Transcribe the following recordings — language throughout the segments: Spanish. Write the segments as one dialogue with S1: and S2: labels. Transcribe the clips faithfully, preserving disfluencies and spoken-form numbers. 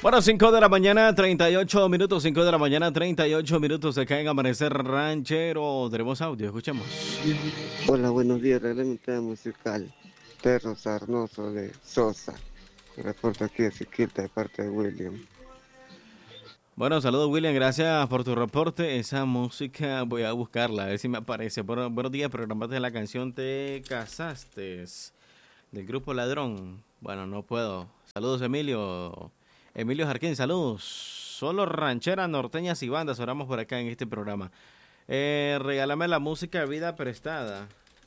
S1: Bueno, cinco de la mañana, treinta y ocho minutos, cinco de la mañana, treinta y ocho minutos, se cae en Amanecer Ranchero. Tenemos audio, escuchemos.
S2: Hola, buenos días, regálame un tema musical. Perro Sarnoso de Sosa. Reporto aquí de Siquita de parte de William.
S1: Bueno, saludos William, gracias por tu reporte. Esa música voy a buscarla, a ver si me aparece. Bueno, buenos días, programaste la canción Te Casaste del grupo Ladrón. Bueno, no puedo. Saludos Emilio. Emilio Jarquín, saludos. Solo rancheras, norteñas y bandas oramos por acá en este programa. Eh, regálame la música Vida Prestada.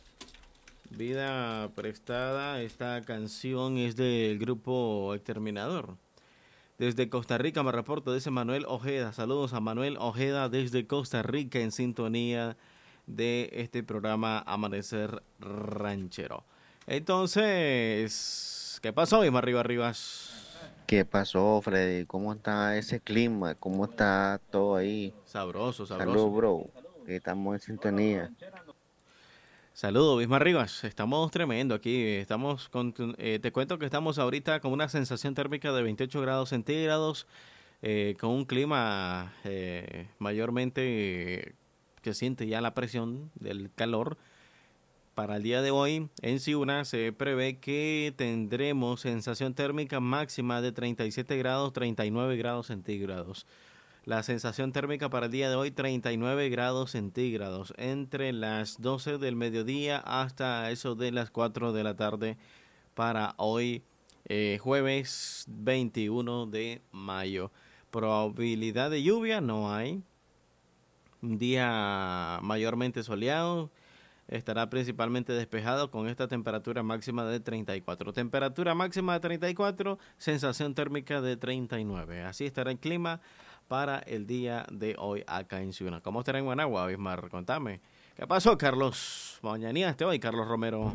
S1: Vida Prestada, esta canción es del grupo Exterminador. Desde Costa Rica me reporto, dice Manuel Ojeda. Saludos a Manuel Ojeda desde Costa Rica en sintonía de este programa Amanecer Ranchero. Entonces, ¿qué pasó, Isma Arriba Rivas?
S3: ¿Qué pasó, Freddy? ¿Cómo está ese clima? ¿Cómo está todo ahí?
S1: Sabroso, sabroso.
S3: Saludos, bro. Estamos en sintonía.
S1: Saludos, Isma Rivas. Estamos tremendo aquí. Estamos con, eh, te cuento que estamos ahorita con una sensación térmica de veintiocho grados centígrados, eh, con un clima eh, mayormente eh, que siente ya la presión del calor. Para el día de hoy, en Ciuna se prevé que tendremos sensación térmica máxima de treinta y siete grados, treinta y nueve grados centígrados. La sensación térmica para el día de hoy, treinta y nueve grados centígrados, entre las doce del mediodía hasta eso de las cuatro de la tarde para hoy, eh, jueves veintiuno de mayo. Probabilidad de lluvia no hay. Un día mayormente soleado. Estará principalmente despejado con esta temperatura máxima de treinta y cuatro. Temperatura máxima de treinta y cuatro, sensación térmica de treinta y nueve. Así estará el clima para el día de hoy acá en Ciuna. ¿Cómo estará en Managua, Bismar? Contame. ¿Qué pasó, Carlos? Mañanías te hoy, Carlos Romero.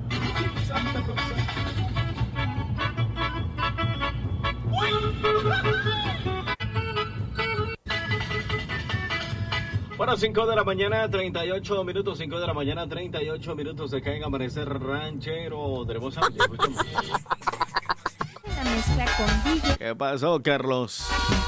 S1: Bueno, cinco de la mañana, treinta y ocho minutos, cinco de la mañana, treinta y ocho minutos, se cae en Amanecer Ranchero. Tenemos audio, escuchemos.
S4: La mezcla con D J.
S1: ¿Qué pasó, Carlos?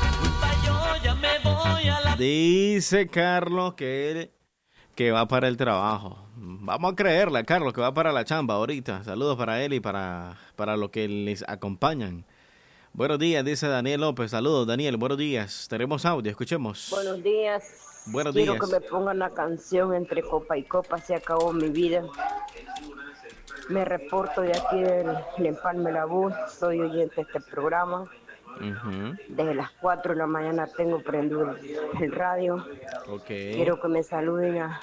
S1: Dice Carlos que él que va para el trabajo. Vamos a creerle, Carlos, que va para la chamba ahorita. Saludos para él y para, para los que les acompañan. Buenos días, dice Daniel López. Saludos, Daniel, buenos días. Tenemos audio, escuchemos.
S5: Buenos días.
S1: Buenos
S5: Quiero
S1: días.
S5: que me pongan la canción Entre Copa y Copa, se acabó mi vida. Me reporto de aquí del, del Empalme La Bus, soy oyente de este programa.
S1: Uh-huh.
S5: Desde las cuatro de la mañana tengo prendido el, el radio.
S1: Okay.
S5: Quiero que me saluden a,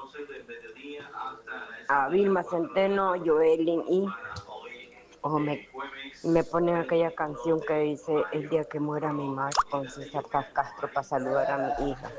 S5: a Vilma Centeno, Joelin y o me, me ponen aquella canción que dice El día que muera mi madre con César Castro para saludar a mi hija.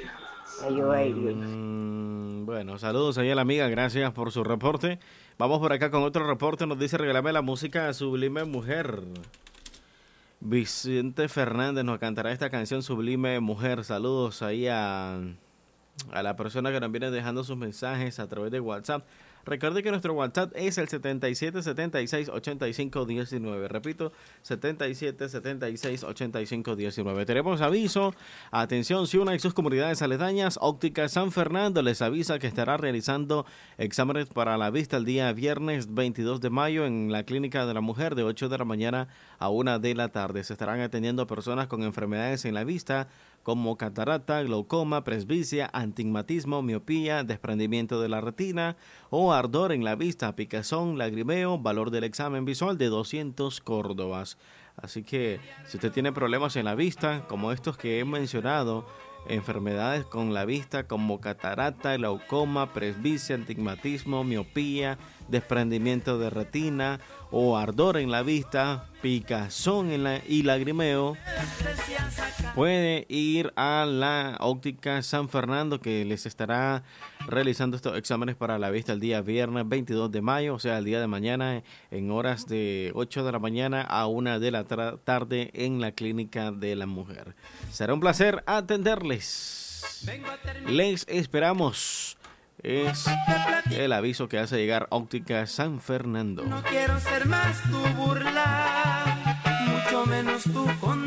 S1: Mm, bueno, saludos ahí a la amiga, gracias por su reporte. Vamos por acá con otro reporte, nos dice regálame la música Sublime Mujer. Vicente Fernández nos cantará esta canción Sublime Mujer. Saludos ahí a, a la persona que nos viene dejando sus mensajes a través de WhatsApp. Recuerde que nuestro WhatsApp es el setenta y siete, setenta y seis, ochenta y cinco, diecinueve. Repito, setenta y siete, setenta y seis, ochenta y cinco, diecinueve. Tenemos aviso. Atención, Ciuna y sus comunidades aledañas. Óptica San Fernando les avisa que estará realizando exámenes para la vista el día viernes veintidós de mayo en la Clínica de la Mujer de ocho de la mañana a una de la tarde. Se estarán atendiendo a personas con enfermedades en la vista como catarata, glaucoma, presbicia, astigmatismo, miopía, desprendimiento de la retina o ardor en la vista, picazón, lagrimeo, valor del examen visual de doscientos córdobas. Así que si usted tiene problemas en la vista, como estos que he mencionado, enfermedades con la vista como catarata, glaucoma, presbicia, astigmatismo, miopía, desprendimiento de retina o ardor en la vista, picazón en la, y lagrimeo, puede ir a la Óptica San Fernando que les estará realizando estos exámenes para la vista el día viernes veintidós de mayo, o sea, el día de mañana en horas de ocho de la mañana a una de la tra- tarde en la Clínica de la Mujer. Será un placer atenderles. Les esperamos. Es el aviso que hace llegar Óptica San Fernando.
S6: No quiero ser más tu burla, mucho menos tu condena.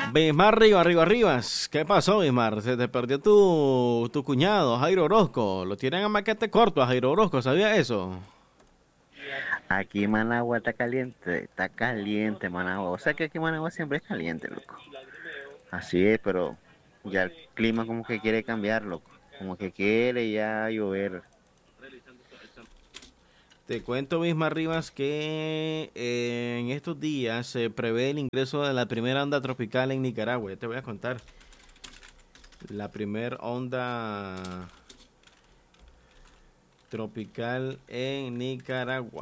S1: Bismar Rivas, Rivas, Rivas. ¿Qué pasó, Bismar? Se te perdió tu, tu cuñado, Jairo Orozco. Lo tienen a maquete corto a Jairo Orozco, ¿sabía eso?
S3: Aquí Managua está caliente, está caliente Managua. O sea que aquí Managua siempre es caliente, loco. Así es, pero ya el clima como que quiere cambiar, loco. Como que quiere ya llover.
S1: Te cuento, Bismar Rivas, que eh, en estos días se prevé el ingreso de la primera onda tropical en Nicaragua. Ya te voy a contar. La primera onda tropical en Nicaragua.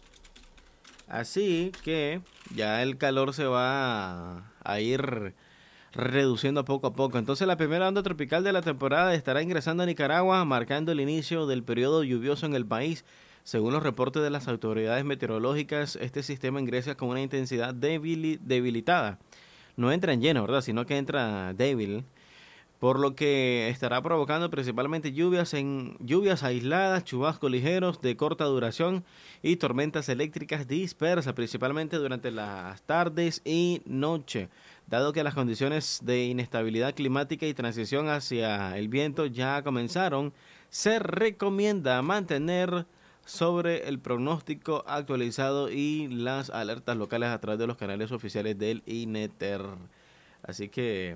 S1: Así que ya el calor se va a, a ir reduciendo poco a poco. Entonces la primera onda tropical de la temporada estará ingresando a Nicaragua, marcando el inicio del periodo lluvioso en el país. Según los reportes de las autoridades meteorológicas, este sistema ingresa con una intensidad débil, debilitada. No entra en lleno, ¿verdad? Sino que entra débil, por lo que estará provocando principalmente lluvias en lluvias aisladas, chubascos ligeros de corta duración y tormentas eléctricas dispersas, principalmente durante las tardes y noche. Dado que las condiciones de inestabilidad climática y transición hacia el viento ya comenzaron, se recomienda mantener sobre el pronóstico actualizado y las alertas locales a través de los canales oficiales del INETER. Así que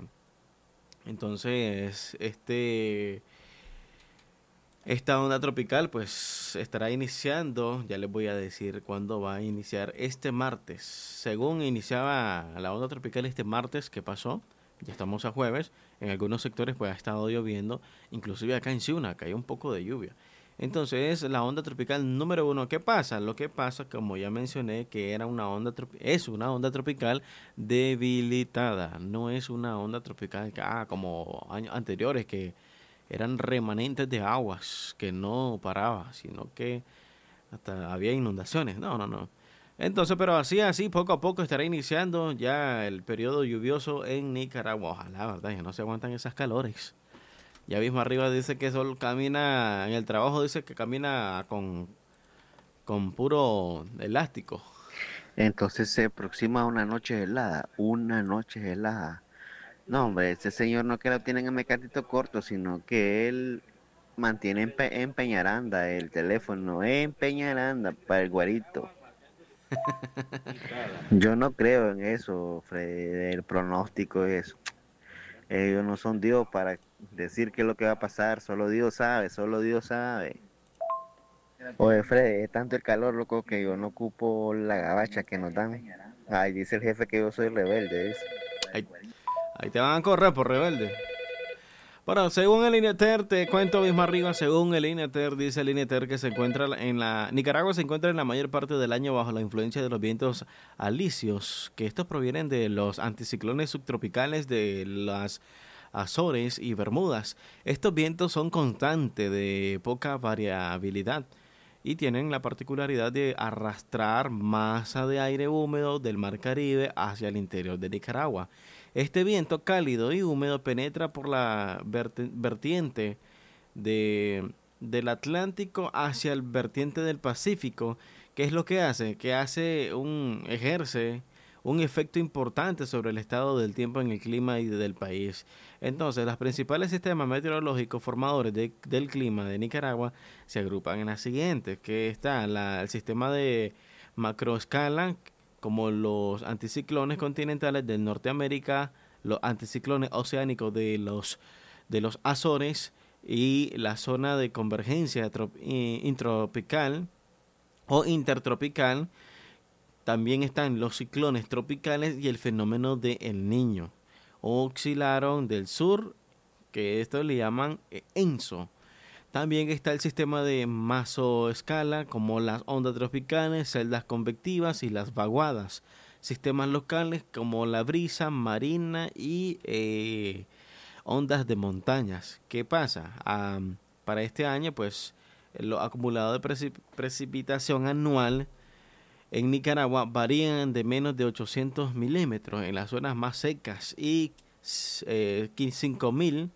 S1: entonces este esta onda tropical pues estará iniciando, ya les voy a decir cuándo va a iniciar, este martes. Según iniciaba la onda tropical este martes que pasó, ya estamos a jueves, en algunos sectores pues ha estado lloviendo, inclusive acá en Ciuna cayó un poco de lluvia. Entonces, la onda tropical número uno, ¿qué pasa? Lo que pasa, como ya mencioné, que era una onda es una onda tropical debilitada. No es una onda tropical ah, como años anteriores, que eran remanentes de aguas, que no paraba, sino que hasta había inundaciones. No, no, no. Entonces, pero así, así, poco a poco estará iniciando ya el periodo lluvioso en Nicaragua. Ojalá, ¿verdad? Ya no se aguantan esas calores. Ya mismo arriba dice que solo camina, en el trabajo dice que camina con, con puro elástico.
S3: Entonces se aproxima una noche helada, una noche helada. No, hombre, ese señor no que lo tienen en mecatito corto, sino que él mantiene en, pe en Peñaranda el teléfono, en Peñaranda para el guarito. Yo no creo en eso, Fred, el pronóstico y eso. Ellos no son Dios para decir qué es lo que va a pasar, solo Dios sabe, solo Dios sabe. Oye, Fred, es tanto el calor, loco, que yo no ocupo la gabacha que nos dan. Ay, dice el jefe que yo soy rebelde, dice.
S1: Ahí, ahí te van a correr por rebelde. Bueno, según el INETER, te cuento mismo arriba, según el INETER, dice el INETER que se encuentra en la... Nicaragua se encuentra en la mayor parte del año bajo la influencia de los vientos alisios, que estos provienen de los anticiclones subtropicales de las Azores y Bermudas. Estos vientos son constantes, de poca variabilidad, y tienen la particularidad de arrastrar masa de aire húmedo del Mar Caribe hacia el interior de Nicaragua. Este viento cálido y húmedo penetra por la vertiente de, del Atlántico hacia el vertiente del Pacífico. ¿Qué es lo que hace? Que hace un, ejerce un efecto importante sobre el estado del tiempo en el clima y del país. Entonces, los principales sistemas meteorológicos formadores de, del clima de Nicaragua se agrupan en las siguientes, que está la, el sistema de macroescala, como los anticiclones continentales del Norteamérica, los anticiclones oceánicos de los, de los Azores y la zona de convergencia trop, intropical o intertropical. También están los ciclones tropicales y el fenómeno de El Niño. Oscilaron del sur, que esto le llaman ENSO. También está el sistema de mesoescala, como las ondas tropicales, celdas convectivas y las vaguadas. Sistemas locales como la brisa marina y eh, ondas de montañas. ¿Qué pasa? Um, para este año, pues, lo acumulado de precip precipitación anual en Nicaragua varían de menos de ochocientos milímetros en las zonas más secas y eh, cinco mil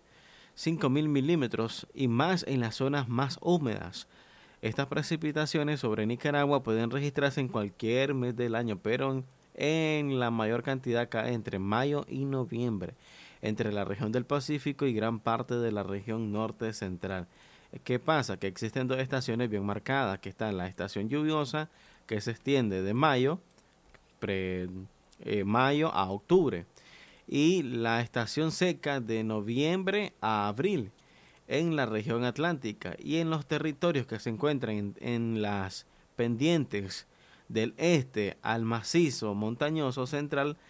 S1: milímetros y más en las zonas más húmedas. Estas precipitaciones sobre Nicaragua pueden registrarse en cualquier mes del año, pero en, en la mayor cantidad cae entre mayo y noviembre, entre la región del Pacífico y gran parte de la región norte central. ¿Qué pasa? Que existen dos estaciones bien marcadas, que está la estación lluviosa, que se extiende de mayo, pre, eh, mayo a octubre, y la estación seca de noviembre a abril en la región atlántica, y en los territorios que se encuentran en, en las pendientes del este al macizo montañoso central